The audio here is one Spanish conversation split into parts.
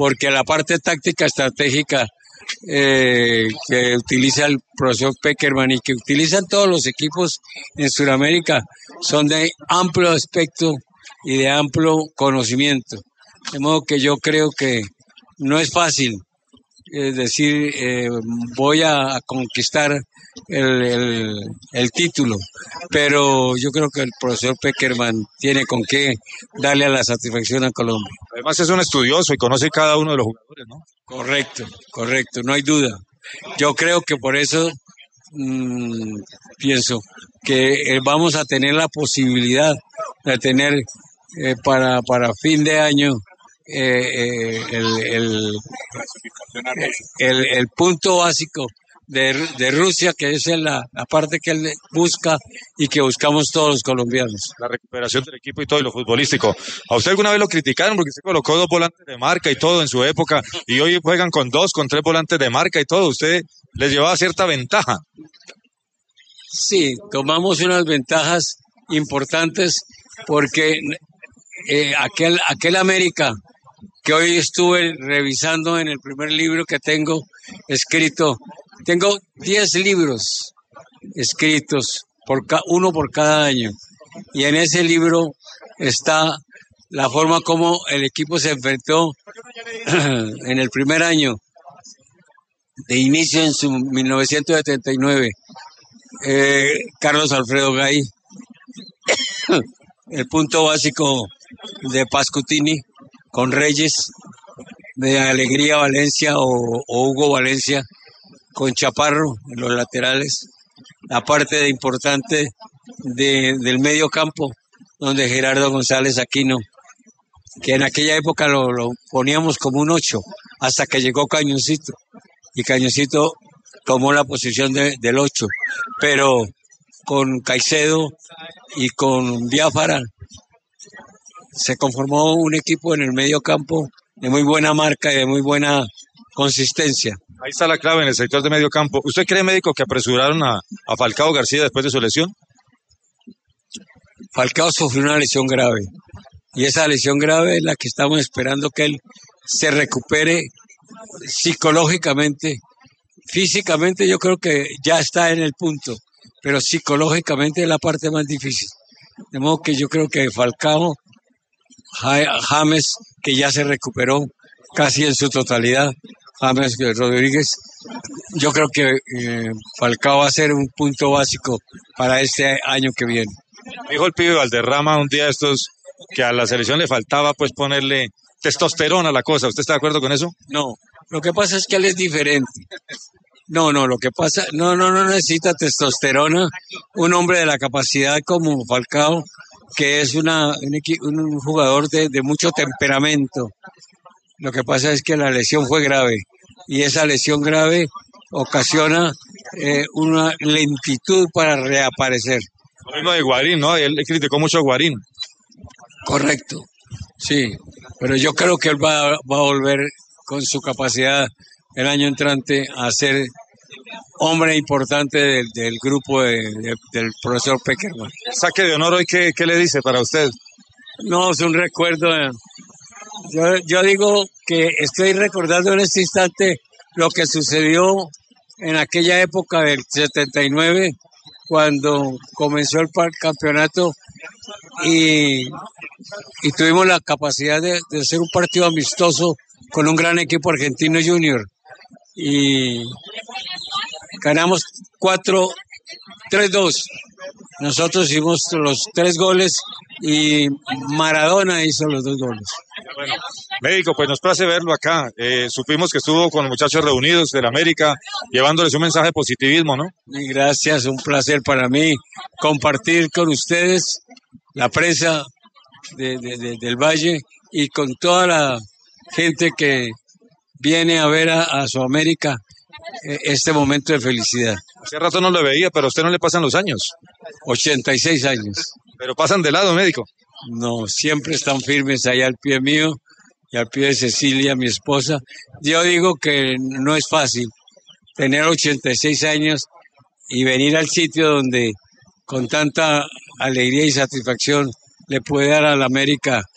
porque la parte táctica estratégica que utiliza el profesor Peckerman y que utilizan todos los equipos en Sudamérica son de amplio aspecto y de amplio conocimiento. De modo que yo creo que no es fácil decir voy a conquistar el título, pero yo creo que el profesor Peckerman tiene con qué darle a la satisfacción a Colombia. Además es un estudioso y conoce cada uno de los jugadores, ¿no? Correcto, no hay duda. Yo creo que por eso pienso que vamos a tener la posibilidad de tener para fin de año el punto básico de Rusia, que es la parte que él busca y que buscamos todos los colombianos. La recuperación del equipo y todo, y lo futbolístico. ¿A usted alguna vez lo criticaron porque usted colocó 2 volantes de marca y todo en su época, y hoy juegan con 2, con 3 volantes de marca y todo? Usted les llevaba cierta ventaja. Sí, tomamos unas ventajas importantes porque aquel América que hoy estuve revisando en el primer libro que tengo escrito, tengo 10 libros escritos, uno por cada año, y en ese libro está la forma como el equipo se enfrentó en el primer año de inicio en su 1979. Carlos Alfredo Gay, el punto básico de Pascutini con Reyes, de Alegría Valencia o Hugo Valencia con Chaparro en los laterales, la parte importante del medio campo, donde Gerardo González Aquino, que en aquella época lo poníamos como un 8, hasta que llegó Cañoncito, y Cañoncito tomó la posición del 8, pero con Caicedo y con Biafara se conformó un equipo en el medio campo de muy buena marca y de muy buena consistencia. Ahí está la clave en el sector de medio campo. ¿Usted cree, médico, que apresuraron a Falcao García después de su lesión? Falcao sufrió una lesión grave, y esa lesión grave es la que estamos esperando que él se recupere psicológicamente. Físicamente yo creo que ya está en el punto, pero psicológicamente es la parte más difícil. De modo que yo creo que Falcao, James, que ya se recuperó casi en su totalidad, James Rodríguez, yo creo que Falcao va a ser un punto básico para este año que viene. Dijo el pibe Valderrama un día estos que a la selección le faltaba pues ponerle testosterona a la cosa. ¿Usted está de acuerdo con eso? No, lo que pasa es que él es diferente. No necesita testosterona un hombre de la capacidad como Falcao, que es un jugador de mucho temperamento. Lo que pasa es que la lesión fue grave, y esa lesión grave ocasiona una lentitud para reaparecer. Lo mismo de Guarín, ¿no? Él criticó mucho a Guarín. Correcto, sí, pero yo creo que él va a volver con su capacidad el año entrante a ser hombre importante del grupo del profesor Peckerman. Saque de honor hoy, ¿qué le dice para usted? No, es un recuerdo. Yo digo que estoy recordando en este instante lo que sucedió en aquella época del 79, cuando comenzó el campeonato y tuvimos la capacidad de hacer un partido amistoso con un gran equipo argentino junior, y ganamos 3-2. Nosotros hicimos los 3 goles y Maradona hizo los 2 goles. Bueno, médico, pues nos place verlo acá. Supimos que estuvo con los muchachos reunidos del América, llevándoles un mensaje de positivismo, ¿no? Gracias, un placer para mí compartir con ustedes, la prensa del Valle, y con toda la gente que viene a ver a su América este momento de felicidad. Hace rato no lo veía, pero a usted no le pasan los años. 86 años. Pero pasan de lado, médico. No, siempre están firmes ahí al pie mío y al pie de Cecilia, mi esposa. Yo digo que no es fácil tener 86 años y venir al sitio donde con tanta alegría y satisfacción le puede dar a la América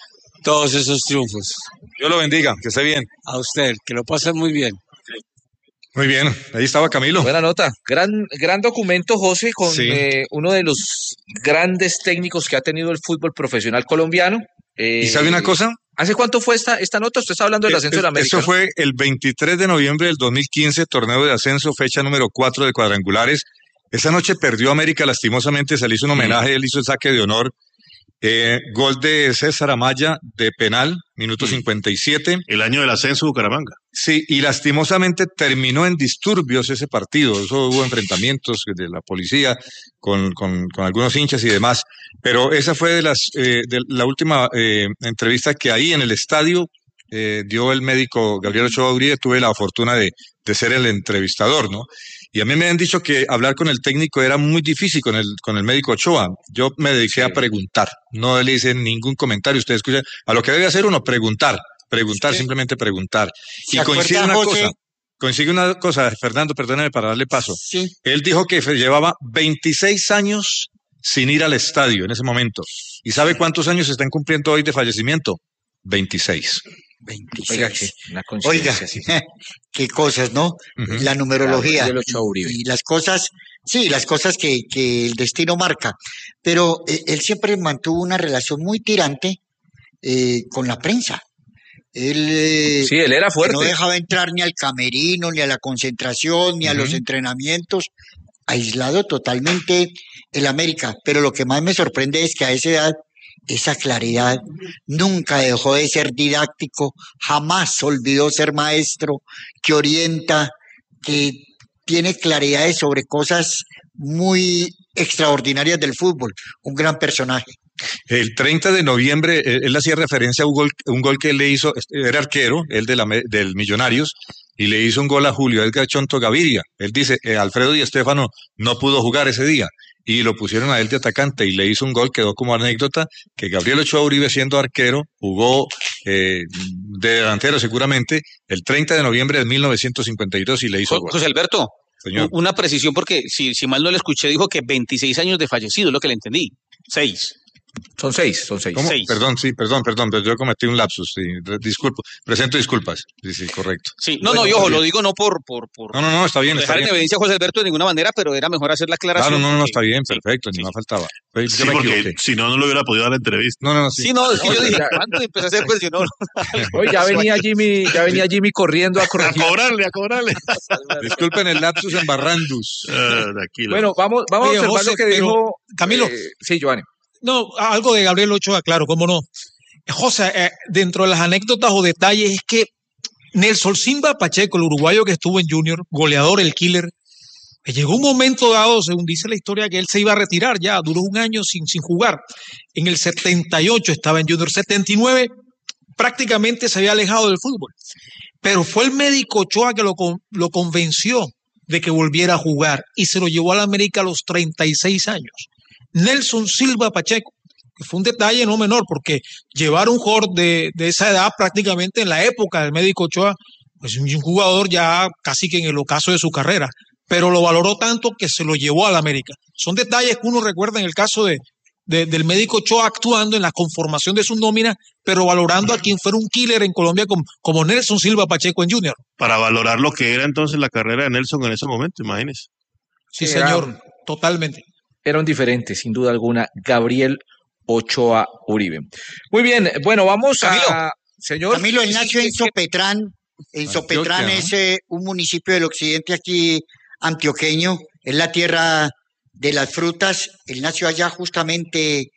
todos esos triunfos. Dios lo bendiga, que esté bien. A usted, que lo pase muy bien. Muy bien, ahí estaba Camilo. Buena nota. Gran documento, José, con Sí. uno de los grandes técnicos que ha tenido el fútbol profesional colombiano. ¿Y sabe una cosa? ¿Hace cuánto fue esta nota? Usted está hablando del ascenso de la América. Eso fue el 23 de noviembre del 2015, torneo de ascenso, fecha número 4 de cuadrangulares. Esa noche perdió América, lastimosamente, se le hizo un homenaje, él hizo el saque de honor. Gol de César Amaya de penal, minuto 57. El año del ascenso de Bucaramanga. Sí, y lastimosamente terminó en disturbios ese partido. Eso hubo enfrentamientos de la policía con algunos hinchas y demás. Pero esa fue de la última entrevista que ahí en el estadio dio el médico Gabriel Ochoa Uribe. Tuve la fortuna de ser el entrevistador, ¿no? Y a mí me han dicho que hablar con el técnico era muy difícil con el médico Ochoa. Yo me dediqué a preguntar, no le hice ningún comentario. Ustedes escuchan, a lo que debe hacer uno, preguntar, sí, simplemente preguntar. Y consigue una cosa, Fernando, perdóname para darle paso. Sí. Él dijo que llevaba 26 años sin ir al estadio en ese momento. ¿Y sabe cuántos años se están cumpliendo hoy de fallecimiento? 26. 26. Oiga, una Oiga, coincidencia, sí. qué cosas, ¿no? La numerología Gabriel Ochoa Uribe. y las cosas, sí, las cosas que el destino marca. Pero él siempre mantuvo una relación muy tirante con la prensa. Él, Sí, él era fuerte. no dejaba entrar ni al camerino, ni a la concentración, ni a los entrenamientos, aislado totalmente el América. Pero lo que más me sorprende es que a esa edad, esa claridad, nunca dejó de ser didáctico, jamás olvidó ser maestro, que orienta, que tiene claridades sobre cosas muy extraordinarias del fútbol, un gran personaje. El 30 de noviembre, él hacía referencia a un gol que él le hizo, era arquero, él del Millonarios, y le hizo un gol a Julio Edgar Chonto Gaviria. Él dice, Alfredo Di Stéfano no pudo jugar ese día, y lo pusieron a él de atacante, y le hizo un gol, quedó como anécdota, que Gabriel Ochoa Uribe, siendo arquero, jugó de delantero seguramente, el 30 de noviembre de 1952, y le hizo gol. José Alberto, Señor. una precisión, porque si mal no le escuché, dijo que 26 años de fallecido, es lo que le entendí. 6. Son seis. ¿Cómo? 6. Perdón, pero yo cometí un lapsus, sí, disculpo, presento disculpas, sí, correcto. Sí, no, y ojo, lo digo no por No, está bien, dejar en evidencia a José Alberto de ninguna manera, pero era mejor hacer la aclaración. Claro, no, porque- está bien, sí, perfecto, sí. ni más faltaba. Yo Sí, me porque equivoqué. si no le hubiera podido dar la entrevista. No, sí. Sí, no, es que yo dije, ¿cuándo empecé a hacer cuestionó? Oye, ya venía Jimmy corriendo a A corregir. cobrarle. Disculpen el lapsus en Barrandus. Tranquilo. Bueno, vamos a Oye, observar José, lo que pero, dijo Camilo. Sí, Giovanni. No, algo de Gabriel Ochoa, claro, cómo no. José, dentro de las anécdotas o detalles es que Nelson Silva Pacheco, el uruguayo que estuvo en Junior, goleador, el killer, llegó un momento dado, según dice la historia, que él se iba a retirar ya, duró un año sin jugar. En el 78 estaba en Junior, 79 prácticamente se había alejado del fútbol. Pero fue el médico Ochoa que lo convenció de que volviera a jugar y se lo llevó a la América a los 36 años. Nelson Silva Pacheco, que fue un detalle no menor, porque llevar un jugador de esa edad prácticamente en la época del médico Ochoa, pues un jugador ya casi que en el ocaso de su carrera, pero lo valoró tanto que se lo llevó a la América. Son detalles que uno recuerda en el caso del médico Ochoa actuando en la conformación de su nómina, pero valorando a quien fuera un killer en Colombia como Nelson Silva Pacheco en Junior. Para valorar lo que era entonces la carrera de Nelson en ese momento, imagínese. Sí, Era- señor, totalmente. Era un diferente, sin duda alguna, Gabriel Ochoa Uribe. Muy bien, bueno, vamos a... Señor. Camilo, él nació en es que- Sopetrán. En Sopetrán Antioquia, es un municipio del occidente aquí antioqueño, es la de las frutas. Él nació allá justamente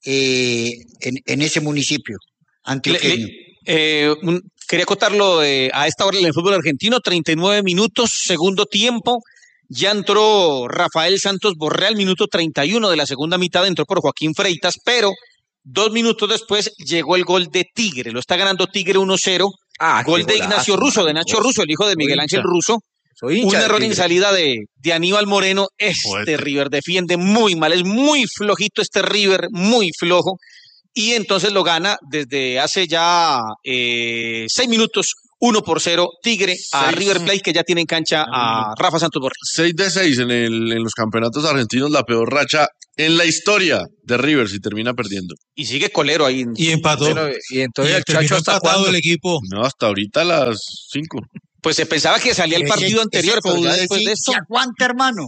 en ese municipio antioqueño. Quería acotarlo a esta hora en el fútbol argentino, 39 minutos, segundo tiempo. Ya entró Rafael Santos Borré al minuto 31 de la segunda mitad, entró por Joaquín Freitas, pero 2 minutos después llegó el gol de Tigre. Lo está ganando Tigre 1-0. Gol qué de golazo, Ignacio Russo, de Nacho Russo, el hijo de Miguel Ángel Russo. Soy Un hincha de error en Tigre. salida de Aníbal Moreno. Joder. River defiende muy mal, es muy flojito este River, muy flojo. Y entonces lo gana desde hace ya 6 minutos 1-0 Tigre a River Plate, que ya tiene en cancha a Rafa Santos Borré. 6 de 6 en los campeonatos argentinos, la peor racha en la historia de River si termina perdiendo. Y sigue colero ahí. Y empató. Bueno, y entonces Y el terminó Chacho hasta empatado cuándo. el equipo. No, hasta ahorita a las 5. Pues se pensaba que salía el partido anterior, pero ya después de esto. Se aguanta, hermano.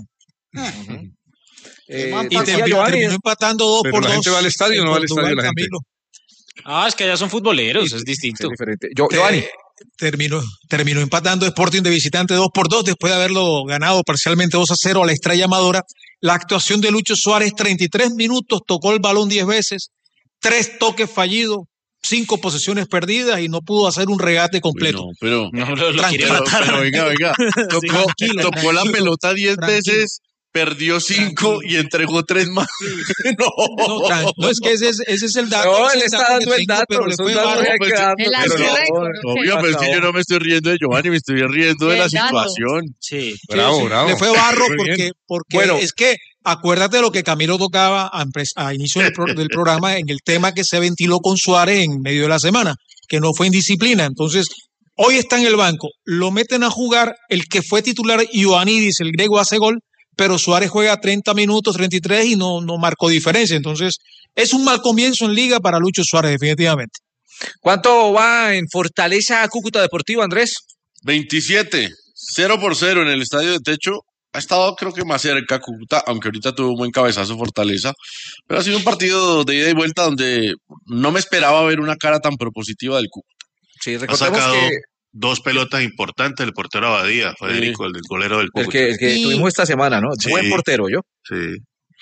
Y Decía terminó Giovanni, empatando 2 Pero por la 2. gente va al estadio, no va al estadio la gente. Es que allá son futboleros, es es distinto. diferente. Giovanni. Terminó empatando Sporting de visitante 2 por 2 después de haberlo ganado parcialmente 2-0 a la Estrella Amadora. La actuación de Lucho Suárez, 33 minutos, tocó el balón 10 veces, 3 toques fallidos, 5 posesiones perdidas y no pudo hacer un regate completo. No, pero No, lo quiere Tranquilo, matar. pero venga, tocó la pelota 10 veces, perdió 5 y entregó 3 más. No, es que ese es el dato. No, ese él es está dando que el tengo, dato. pero le esos fue datos barro. hay que darlos, El pero Ángel no, Récord, Obvio, pero es que yo no me estoy riendo de Giovanni, me estoy riendo de la El dato. situación. Sí. Bravo, bravo. Le fue barro Muy bien. porque Bueno. es que acuérdate lo que Camilo tocaba a inicio del programa en el tema que se ventiló con Suárez en medio de la semana, que no fue indisciplina. Entonces, hoy está en el banco, lo meten a jugar, el que fue titular, Ioannidis, el griego, hace gol, pero Suárez juega 30 minutos, 33 y no marcó diferencia. Entonces, es un mal comienzo en liga para Lucho Suárez, definitivamente. ¿Cuánto va en Fortaleza Cúcuta Deportivo, Andrés? 27, 0-0 en el estadio de techo. Ha estado, creo que más cerca Cúcuta, aunque ahorita tuvo un buen cabezazo Fortaleza. Pero ha sido un partido de ida y vuelta donde no me esperaba ver una cara tan propositiva del Cúcuta. Sí, Ha recordemos sacado que 2 pelotas importantes el portero Abadía, Federico, el del golero del el Cúcuta. que Y- tuvimos esta semana, ¿no? Sí. Buen portero, yo. Sí.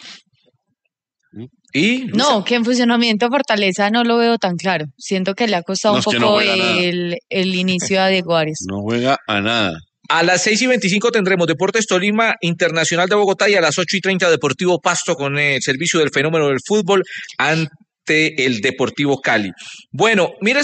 Y No, que en funcionamiento Fortaleza no lo veo tan claro. Siento que le ha costado No, un es que no poco juega nada. el inicio a Diego Arias. No juega a nada. a las 6:25 tendremos Deportes Tolima, Internacional de Bogotá, y a las 8:30 Deportivo Pasto con el servicio del fenómeno del fútbol ante el Deportivo Cali. Bueno, mira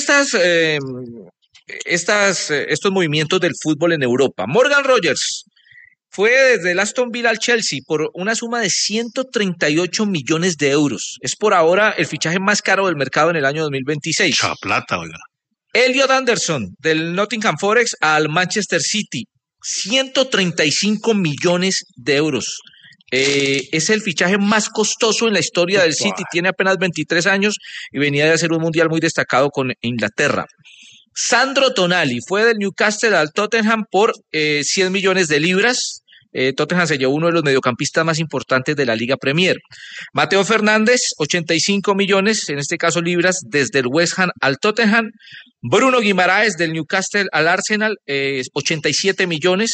estos movimientos del fútbol en Europa. Morgan Rogers fue desde el Aston Villa al Chelsea por una suma de 138 millones de euros. Es por ahora el fichaje más caro del mercado en el año 2026. Mucha plata, oiga. Elliot Anderson del Nottingham Forest al Manchester City, 135 millones de euros. Es el fichaje más costoso en la historia del City. Tiene apenas 23 años y venía de hacer un mundial muy destacado con Inglaterra. Sandro Tonali fue del Newcastle al Tottenham por 100 millones de libras. Tottenham se llevó uno de los mediocampistas más importantes de la Liga Premier. Mateo Fernández, 85 millones, en este caso libras, desde el West Ham al Tottenham. Bruno Guimaraes del Newcastle al Arsenal, 87 millones.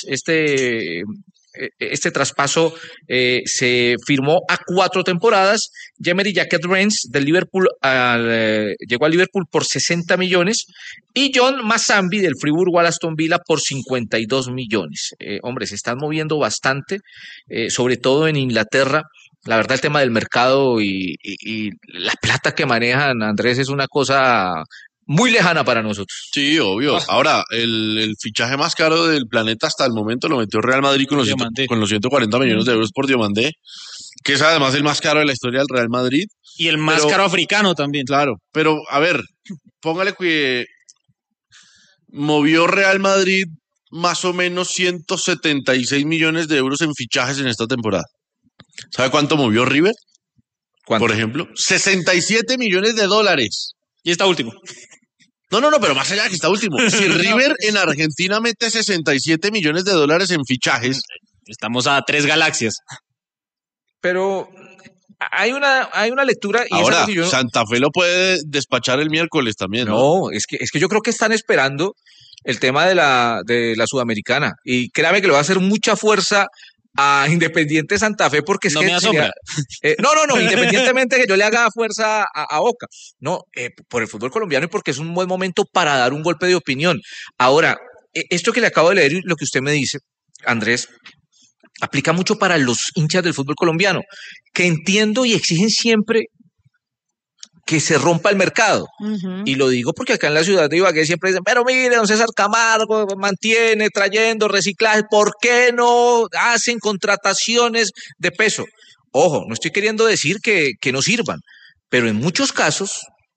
Este traspaso se firmó a 4 temporadas. Jemery Jacket Rennes del Liverpool llegó al Liverpool por 60 millones. Y John Mazambi del Friburgo al Aston Villa por 52 millones. Hombre, se están moviendo bastante, sobre todo en Inglaterra. La verdad, el tema del mercado y la plata que manejan, Andrés, es una cosa muy lejana para nosotros. Sí, obvio. Ahora, el fichaje más caro del planeta hasta el momento lo metió Real Madrid con los 140 millones de euros por Diomandé, que es además el más caro de la historia del Real Madrid. Y el más caro africano también. Claro, pero a ver, póngale que movió Real Madrid más o menos 176 millones de euros en fichajes en esta temporada. ¿Sabe cuánto movió River? ¿Cuánto? Por ejemplo, 67 millones de dólares. Y está último. No, pero más allá de que está último. Si River en Argentina mete 67 millones de dólares en fichajes. Estamos a 3 galaxias. Pero hay una lectura. Y Ahora, esa que yo... Santa Fe lo puede despachar el miércoles también, ¿no? No, es que yo creo que están esperando el tema de la Sudamericana. Y créame que le va a hacer mucha fuerza a Independiente Santa Fe, porque es No que me asombra. no, independientemente que yo le haga fuerza a Boca, no, por el fútbol colombiano y porque es un buen momento para dar un golpe de opinión. Ahora, esto que le acabo de leer y lo que usted me dice, Andrés, aplica mucho para los hinchas del fútbol colombiano, que entiendo y exigen siempre que se rompa el mercado. Ujú. Y lo digo porque acá en la ciudad de Ibagué siempre dicen, pero mire, don César Camargo mantiene trayendo reciclaje, ¿por qué no hacen contrataciones de peso? Ojo, no estoy queriendo decir que no sirvan, pero en muchos casos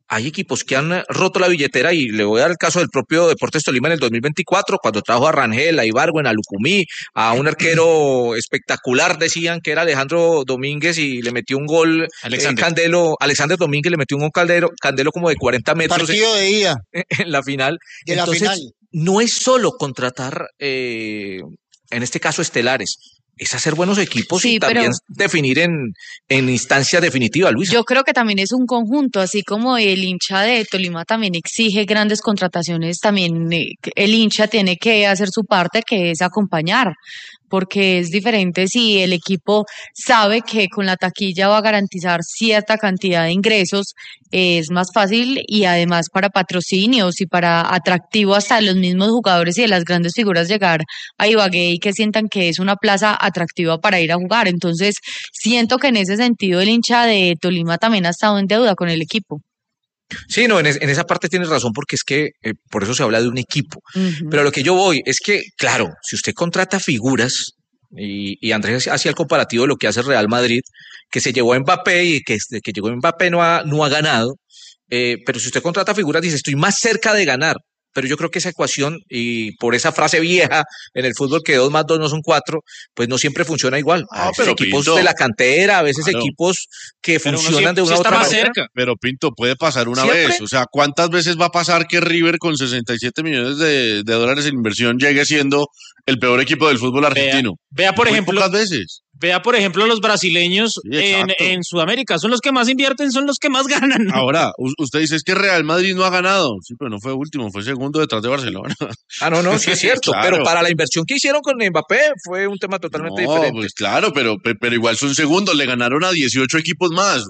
hay equipos que han roto la billetera y le voy a dar el caso del propio Deportes Tolima en el 2024, cuando trajo a Rangel, a Ibargüen, a Lucumí, a un arquero espectacular, decían que era Alejandro Domínguez y le metió un gol, Alexander Domínguez le metió un gol Candelo como de 40 metros Partido de ida en la final. de la Entonces, final. no es solo contratar, en este caso, estelares, es hacer buenos equipos Sí, y también definir en instancia definitiva, Luis. Yo creo que también es un conjunto, así como el hincha de Tolima también exige grandes contrataciones, también el hincha tiene que hacer su parte, que es acompañar, porque es diferente si el equipo sabe que con la taquilla va a garantizar cierta cantidad de ingresos, es más fácil y además para patrocinios y para atractivo hasta de los mismos jugadores y de las grandes figuras llegar a Ibagué y que sientan que es una plaza atractiva para ir a jugar. Entonces, siento que en ese sentido el hincha de Tolima también ha estado en deuda con el equipo. Sí, no, en esa parte tienes razón, porque es que por eso se habla de un equipo. Pero a lo que yo voy es que, claro, si usted contrata figuras, y Andrés hacía el comparativo de lo que hace Real Madrid, que se llevó a Mbappé y que desde que llegó Mbappé no ha ganado, pero si usted contrata figuras, dice, estoy más cerca de ganar. Pero yo creo que esa ecuación, y por esa frase vieja en el fútbol que 2 más 2 no son 4, pues no siempre funciona igual. A veces pero equipos Pinto, de la cantera, a veces claro, equipos que Pero uno funcionan de sí una u está otra más manera. cerca. Pero Pinto, puede pasar una ¿Siempre? vez. O sea, ¿cuántas veces va a pasar que River con 67 millones de dólares en inversión llegue siendo el peor equipo del fútbol argentino? Vea, por Muy ejemplo, pocas veces. Vea, por ejemplo, los brasileños Sí, exacto. en Sudamérica. Son los que más invierten, son los que más ganan. Ahora, usted dice es que Real Madrid no ha ganado. Sí, pero no fue último, fue segundo detrás de Barcelona. Ah, no, sí es cierto. Claro. Pero para la inversión que hicieron con Mbappé fue un tema totalmente No, diferente. pues claro, pero igual son segundos, le ganaron a 18 equipos más.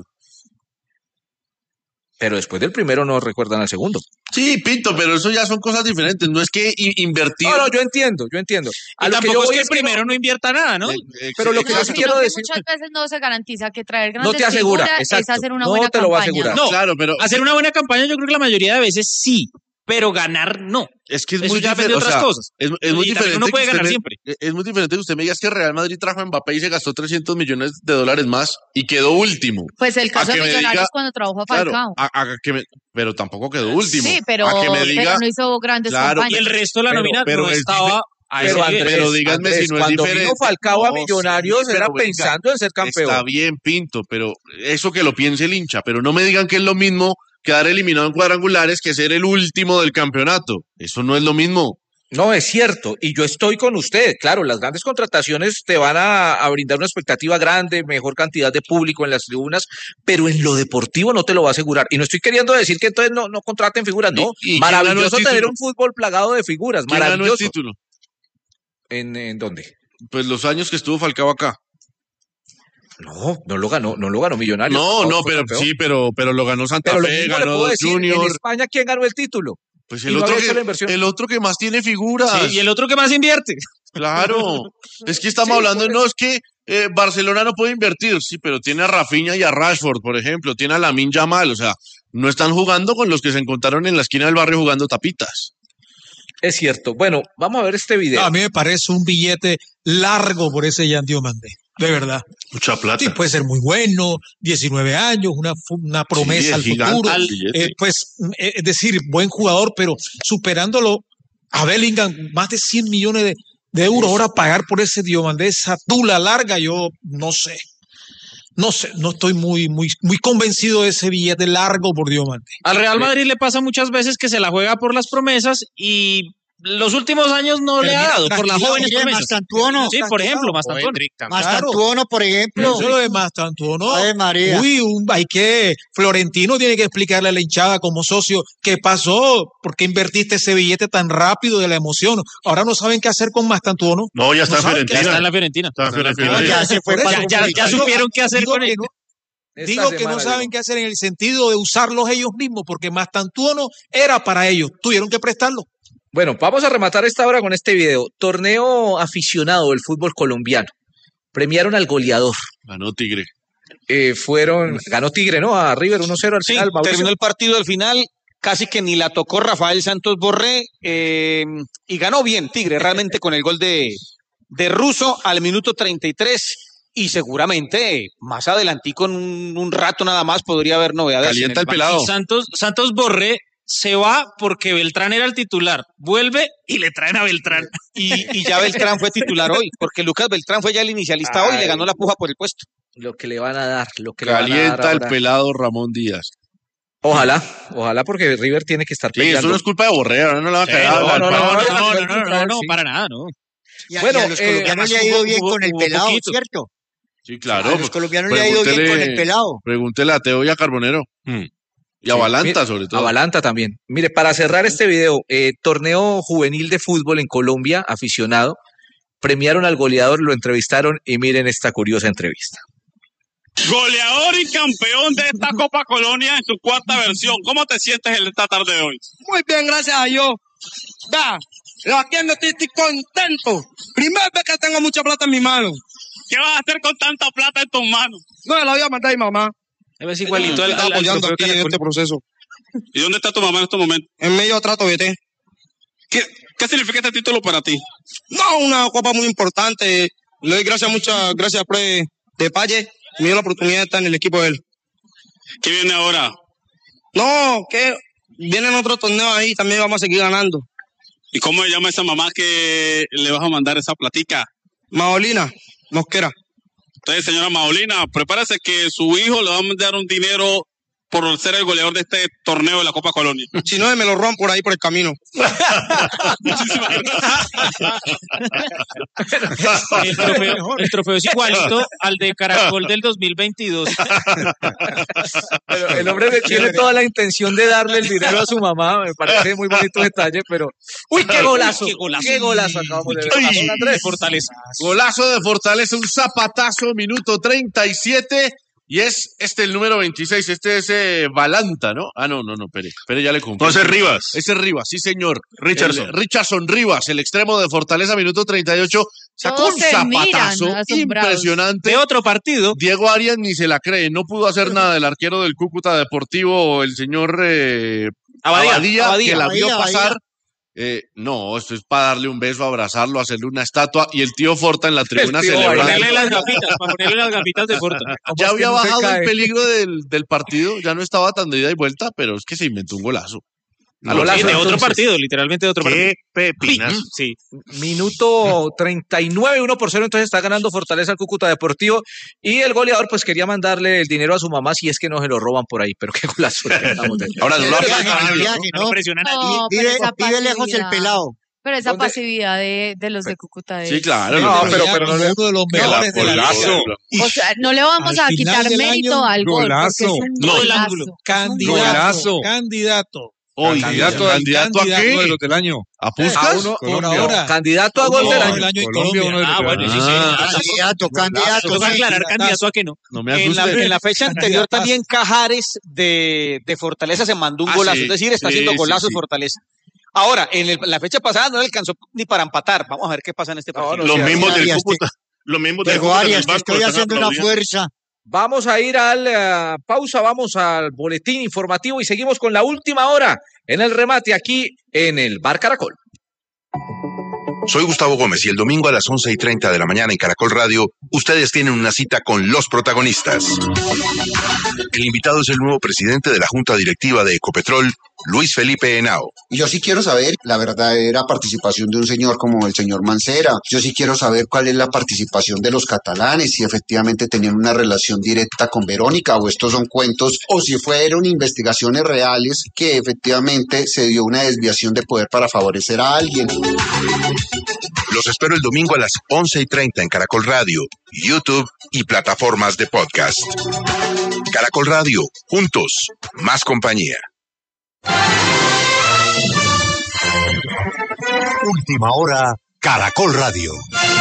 Pero después del primero no recuerdan al segundo. Sí, Pinto, pero eso ya son cosas diferentes. No es que invertir. No, yo entiendo. Y A lo que tampoco yo es voy que el primero no invierta nada, ¿no? Pero lo que No, yo sí sino quiero que decir, muchas veces no se garantiza que traer no grandes te asegura, figuras es exacto, hacer una no buena te lo va a campaña. asegurar. No, Claro, pero hacer una buena campaña yo creo que la mayoría de veces sí, pero ganar no. es que es Eso muy ya depende diferente. de otras cosas. Es muy Y también diferente. uno puede que usted ganar siempre. Es muy diferente que usted me diga que Real Madrid trajo a Mbappé y se gastó 300 millones de dólares más y quedó último. Pues el caso A de que me Millonarios diga- cuando trabajó a Claro, Falcao. pero tampoco quedó último. Sí, pero, A que me diga, pero no hizo grandes Claro, Y campañas. el resto de la Pero- nómina pero no es estaba a ese pero nivel. Andrés, pero díganme Andrés, si no es cuando diferente. vino Falcao a No, Millonarios sí, era pero venga, pensando en ser campeón. Está bien, Pinto, pero eso que lo piense el hincha, pero no me digan que es lo mismo quedar eliminado en cuadrangulares que ser el último del campeonato. Eso no es lo mismo. No, es cierto, y yo estoy con usted. Claro, las grandes contrataciones te van a brindar una expectativa grande, mejor cantidad de público en las tribunas, pero en lo deportivo no te lo va a asegurar. Y no estoy queriendo decir que entonces no contraten figuras, no. ¿Y quién ganó el Maravilloso tener título? un fútbol plagado de figuras, ¿Quién ganó el maravilloso. título? ¿En dónde? Pues los años que estuvo Falcao acá. No lo ganó Millonarios. No, Falcao no, fue pero campeón. sí, pero lo ganó Santa Pero lo Fe, mismo le ganó puedo dos decir, en Junior. España, ¿quién ganó el título? Pues y el no otro, había hecho la inversión. el otro que más tiene figuras. Sí, y el otro que más invierte. Claro. Es que estamos Sí, hablando, por no es que Barcelona no puede invertir, sí, pero tiene a Rafinha y a Rashford, por ejemplo, tiene a Lamine Yamal, o sea, no están jugando con los que se encontraron en la esquina del barrio jugando tapitas. Es cierto. Bueno, vamos a ver este video. A mí me parece un billete largo por ese Yan Diomandé, de verdad. Mucha plata. Sí, puede ser muy bueno, 19 años, una promesa Sí, al es gigante futuro. el billete. Es decir, buen jugador, pero superándolo a Bellingham, más de 100 millones de euros. Ahora pagar por ese Diomandé, esa tula larga, yo no sé. No sé, no estoy muy convencido de ese billete largo por Diomandé. Al Real Madrid le pasa muchas veces que se la juega por las promesas y los últimos años no le ha dado por las jóvenes promesas. Mastantuono. Sí, por ejemplo, Mastantuono. Mastantuono, por ejemplo. Eso es lo de Mastantuono. Ave María. Florentino tiene que explicarle a la hinchada como socio qué pasó, por qué invertiste ese billete tan rápido de la emoción. Ahora no saben qué hacer con Mastantuono. No, ya está en No saben qué Ya Fiorentina. está en la Fiorentina. Está en Fiorentina. No, ya se fue Por para eso, Ya supieron qué hacer digo con que él. no- Esta Digo que semana, no saben qué hacer en el sentido de usarlos ellos mismos, porque Mastantuono era para ellos. Tuvieron que prestarlo. Bueno, vamos a rematar esta hora con este video. Torneo aficionado del fútbol colombiano. Premiaron al goleador. Ganó Tigre. Ganó Tigre, ¿no? A River 1-0 al Sí, final. Mauricio. terminó el partido al final, casi que ni la tocó Rafael Santos Borré y ganó bien Tigre, realmente con el gol de Russo al minuto 33. y seguramente más adelantico en un rato nada más podría haber novedades. Calienta el pelado. Y Santos Borré se va porque Beltrán era el titular, vuelve y le traen a Beltrán. Y ya Beltrán fue titular hoy, porque Lucas Beltrán fue ya el inicialista hoy y le ganó la puja por el puesto. Lo que le van a dar, lo que le van a dar Calienta el ahora. pelado Ramón Díaz. Ojalá, porque River tiene que estar Sí, peleando. eso no es culpa de Borré, no le va a caer. No, para nada, no. Y a, Bueno, y a los colombianos le ha ido bien con el pelado, poquito. ¿cierto? Sí, claro. A los colombianos le ha ido bien con el pelado. Pregúntele a Teo y a Carbonero. Y a Balanta, sobre todo. A Balanta también. Mire, para cerrar este video, torneo juvenil de fútbol en Colombia, aficionado, premiaron al goleador, lo entrevistaron y miren esta curiosa entrevista. Goleador y campeón de esta Copa Colonia en su cuarta versión. ¿Cómo te sientes en esta tarde de hoy? Muy bien, gracias a Dios. Aquí estoy contento. Primera vez que tengo mucha plata en mi mano. ¿Qué vas a hacer con tanta plata en tus manos? No, la voy a mandar a mi mamá. Es igualito Está apoyando aquí en este proceso. ¿Y dónde está tu mamá en estos momentos? En medio de trato BT. ¿Qué significa este título para ti? No, una copa muy importante. Le doy muchas gracias a Pre de Palle. Me dio la oportunidad de estar en el equipo de él. ¿Qué viene ahora? No, que vienen otros torneos ahí, también vamos a seguir ganando. ¿Y cómo se llama esa mamá que le vas a mandar esa platica? Maolina Mosquera. Entonces, señora Maolina, prepárese que su hijo le va a mandar un dinero por ser el goleador de este torneo de la Copa Colonia. Si no, me lo roban por ahí por el camino. Muchísimas El trofeo es igualito al de Caracol del 2022. Pero el hombre tiene toda la intención de darle el dinero a su mamá, me parece muy bonito detalle, pero ¡uy, qué golazo! ¡Qué golazo acabamos de ver! Ay, Andrés. Fortaleza. Golazo de Fortaleza, un zapatazo, minuto 37. Y es el número 26, este es Balanta, ¿no? Ah, no, Pere ya le cumplió. Entonces Rivas. Ese es Rivas, sí señor. Richardson. Richardson Rivas, el extremo de Fortaleza, minuto 38. Sacó Todos un se miran, zapatazo asombrados. impresionante. De otro partido. Diego Arias ni se la cree, no pudo hacer nada del arquero del Cúcuta Deportivo, el señor Abadía, que la vio pasar. No, esto es para darle un beso, abrazarlo, hacerle una estatua y el tío Forta en la tribuna celebrando. Para ponerle las gafitas de Forta. Ya había no se bajado cae? el peligro del partido, ya no estaba tan de ida y vuelta, pero es que se inventó un golazo. Sí, de otro partido, literalmente de otro partido. Qué pepinas. Sí. Minuto 39, 1-0, entonces está ganando Fortaleza al Cúcuta Deportivo y el goleador pues quería mandarle el dinero a su mamá si es que no se lo roban por ahí, pero qué golazo. Ahora no lo No presiona a nadie. No, pero Vive, esa vive lejos el pasividad. pelado. Pero esa ¿Dónde? pasividad de los de Cúcuta. Sí, claro. No, lo que pero no le... uno de los mejores de la golazo. liga. O sea, no le vamos Al a final quitar del mérito año, al gol, porque es golazo. un No, el golazo. ángulo. Candidato. Candidato. ¿Candidato a qué? Uno de los del año. ¿A Puskas? Por Colombia. ahora. Candidato a gol del No, año. el año en Colombia, uno de los del Bueno, año. sí, sí. Candidato. Toca Sí. aclarar candidato a que no. No me En asuste. la fecha anterior también Cajares de Fortaleza se mandó un Ah, golazo, sí, es decir, está sí, haciendo sí, golazos sí. Fortaleza. Ahora, la fecha pasada no le alcanzó ni para empatar. Vamos a ver qué pasa en este partido. Los mismos del Arias, Cúcuta. Los mismos del Diego Cúcuta en el Arias, te banco estoy están haciendo una aplaudiendo. fuerza. Vamos a ir al pausa, vamos al boletín informativo y seguimos con la última hora en el remate aquí en el Bar Caracol. Soy Gustavo Gómez y el domingo a las 11:30 de la mañana en Caracol Radio, ustedes tienen una cita con los protagonistas. El invitado es el nuevo presidente de la Junta Directiva de Ecopetrol, Luis Felipe Henao. Yo sí quiero saber la verdadera participación de un señor como el señor Mancera. Yo sí quiero saber cuál es la participación de los catalanes, si efectivamente tenían una relación directa con Verónica o estos son cuentos, o si fueron investigaciones reales que efectivamente se dio una desviación de poder para favorecer a alguien. Los espero el domingo a las 11:30 en Caracol Radio, YouTube y plataformas de podcast. Caracol Radio, juntos, más compañía. Última hora, Caracol Radio.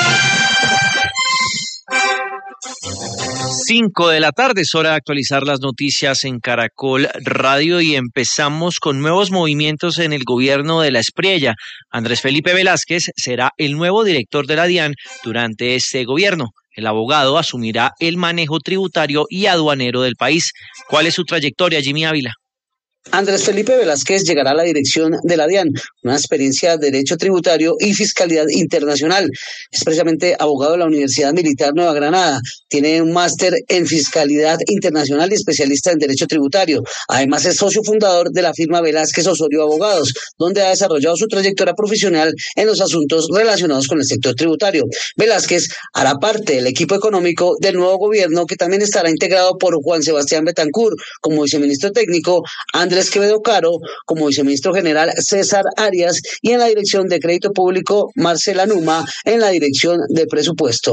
5 de la tarde es hora de actualizar las noticias en Caracol Radio y empezamos con nuevos movimientos en el gobierno de la Espriella. Andrés Felipe Velázquez será el nuevo director de la DIAN durante este gobierno. El abogado asumirá el manejo tributario y aduanero del país. ¿Cuál es su trayectoria, Jimmy Ávila? Andrés Felipe Velázquez llegará a la dirección de la DIAN, una experiencia de Derecho Tributario y Fiscalidad Internacional. Es precisamente abogado de la Universidad Militar Nueva Granada. Tiene un máster en Fiscalidad Internacional y especialista en Derecho Tributario. Además, es socio fundador de la firma Velázquez Osorio Abogados, donde ha desarrollado su trayectoria profesional en los asuntos relacionados con el sector tributario. Velázquez hará parte del equipo económico del nuevo gobierno, que también estará integrado por Juan Sebastián Betancur como viceministro técnico, Andrés Quevedo Caro como viceministro general, César Arias, y en la dirección de Crédito Público, Marcela Numa, en la dirección de Presupuesto.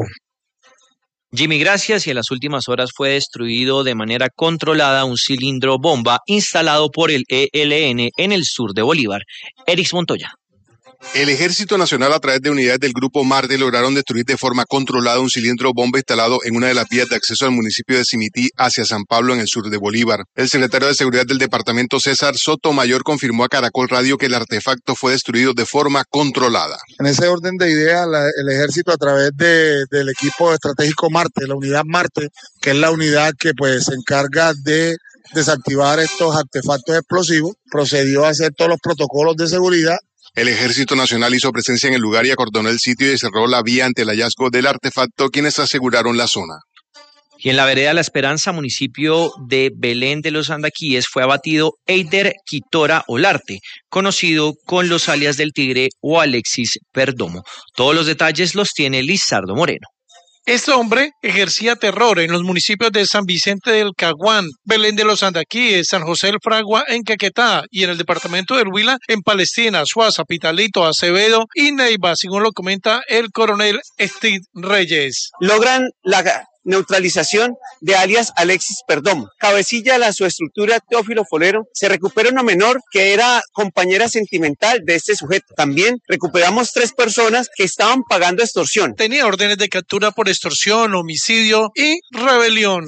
Jimmy, gracias. Y en las últimas horas fue destruido de manera controlada un cilindro bomba instalado por el ELN en el sur de Bolívar. Erix Montoya. El Ejército Nacional, a través de unidades del Grupo Marte, lograron destruir de forma controlada un cilindro bomba instalado en una de las vías de acceso al municipio de Simití hacia San Pablo, en el sur de Bolívar. El secretario de Seguridad del departamento, César Sotomayor, confirmó a Caracol Radio que el artefacto fue destruido de forma controlada. En ese orden de ideas, el Ejército, a través del equipo estratégico Marte, la unidad Marte, que es la unidad que pues se encarga de desactivar estos artefactos explosivos, procedió a hacer todos los protocolos de seguridad. El Ejército Nacional hizo presencia en el lugar y acordonó el sitio y cerró la vía ante el hallazgo del artefacto, quienes aseguraron la zona. Y en la vereda La Esperanza, municipio de Belén de los Andaquíes, fue abatido Eider Quitora Olarte, conocido con los alias del Tigre o Alexis Perdomo. Todos los detalles los tiene Lizardo Moreno. Este hombre ejercía terror en los municipios de San Vicente del Caguán, Belén de los Andaquíes, San José del Fragua en Caquetá y en el departamento del Huila en Palestina, Suaza, Pitalito, Acevedo y Neiva, según lo comenta el coronel Steve Reyes. Logran la neutralización de alias Alexis Perdomo. Cabecilla de la subestructura Teófilo Folero. Se recupera una menor que era compañera sentimental de este sujeto. También recuperamos 3 personas que estaban pagando extorsión. Tenía órdenes de captura por extorsión, homicidio y rebelión.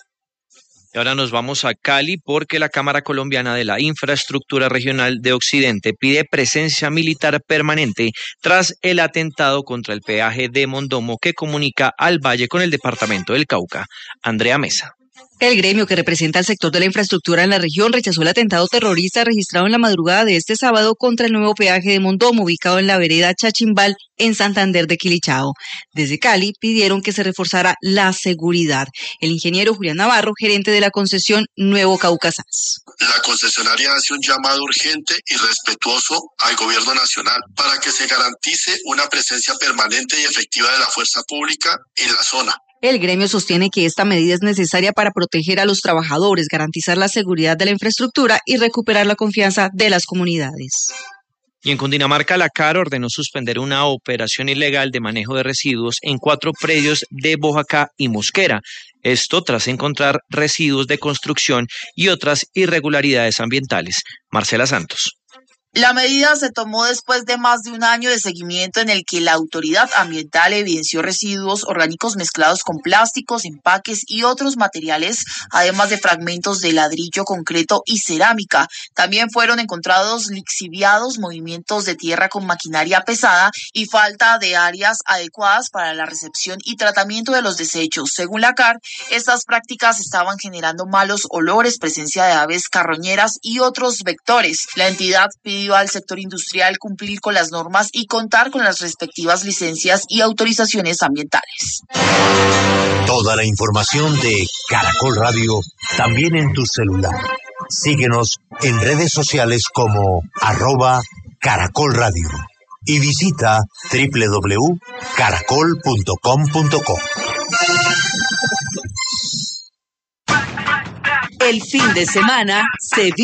Y ahora nos vamos a Cali porque la Cámara Colombiana de la Infraestructura Regional de Occidente pide presencia militar permanente tras el atentado contra el peaje de Mondomo que comunica al Valle con el departamento del Cauca. Andrea Mesa. El gremio que representa al sector de la infraestructura en la región rechazó el atentado terrorista registrado en la madrugada de este sábado contra el nuevo peaje de Mondomo, ubicado en la vereda Chachimbal, en Santander de Quilichao. Desde Cali pidieron que se reforzara la seguridad. El ingeniero Julián Navarro, gerente de la concesión Nuevo Cauca SAS. La concesionaria hace un llamado urgente y respetuoso al gobierno nacional para que se garantice una presencia permanente y efectiva de la fuerza pública en la zona. El gremio sostiene que esta medida es necesaria para proteger a los trabajadores, garantizar la seguridad de la infraestructura y recuperar la confianza de las comunidades. Y en Cundinamarca, la CAR ordenó suspender una operación ilegal de manejo de residuos en 4 predios de Boyacá y Mosquera. Esto tras encontrar residuos de construcción y otras irregularidades ambientales. Marcela Santos. La medida se tomó después de más de un año de seguimiento en el que la autoridad ambiental evidenció residuos orgánicos mezclados con plásticos, empaques y otros materiales, además de fragmentos de ladrillo, concreto y cerámica. También fueron encontrados lixiviados, movimientos de tierra con maquinaria pesada y falta de áreas adecuadas para la recepción y tratamiento de los desechos. Según la CAR, estas prácticas estaban generando malos olores, presencia de aves carroñeras y otros vectores. La entidad pidió al sector industrial cumplir con las normas y contar con las respectivas licencias y autorizaciones ambientales. Toda la información de Caracol Radio también en tu celular. Síguenos en redes sociales como @Caracol Radio y visita www.caracol.com.co. El fin de semana se